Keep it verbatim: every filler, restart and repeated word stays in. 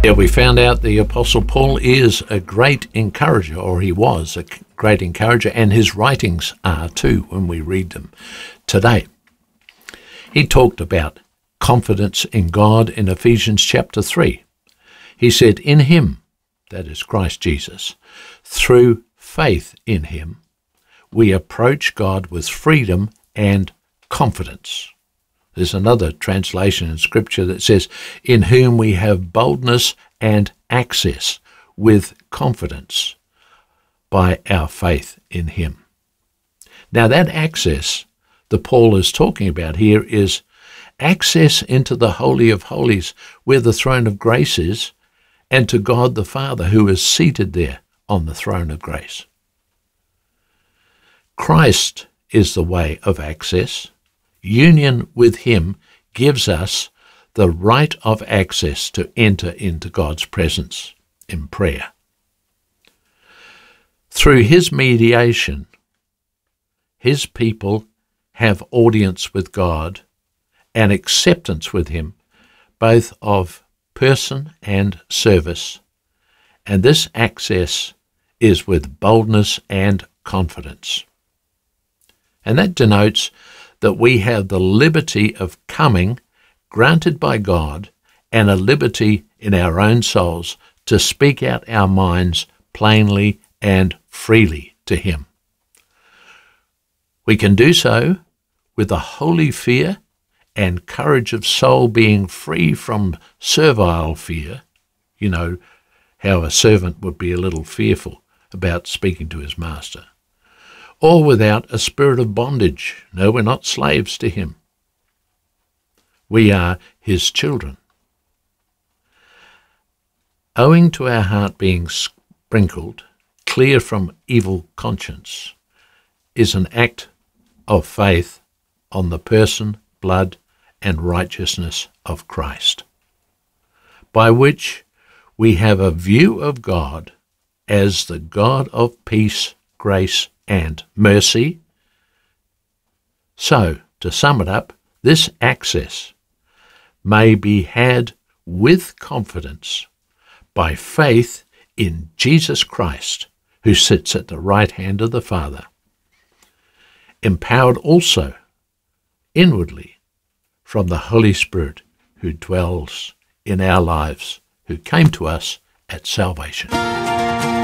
Yeah, we found out the Apostle Paul is a great encourager, or he was a great encourager, and his writings are too when we read them today. He talked about confidence in God in Ephesians chapter three. He said, in him, that is Christ Jesus, through faith in him, we approach God with freedom and confidence. There's another translation in Scripture that says, in whom we have boldness and access with confidence by our faith in him. Now that access that Paul is talking about here is access into the Holy of Holies, where the throne of grace is, and to God the Father, who is seated there on the throne of grace. Christ is the way of access. Union with him gives us the right of access to enter into God's presence in prayer. Through his mediation, his people have audience with God and acceptance with him, both of person and service, and this access is with boldness and confidence. And that denotes that we have the liberty of coming granted by God and a liberty in our own souls to speak out our minds plainly and freely to him. We can do so with a holy fear and courage of soul, being free from servile fear. You know how a servant would be a little fearful about speaking to his master. Or without a spirit of bondage. No, we're not slaves to him. We are his children. Owing to our heart being sprinkled, clear from evil conscience, is an act of faith on the person, blood, and righteousness of Christ, by which we have a view of God as the God of peace, grace, and mercy. So, to sum it up, this access may be had with confidence by faith in Jesus Christ, who sits at the right hand of the Father, empowered also inwardly from the Holy Spirit who dwells in our lives, who came to us at salvation.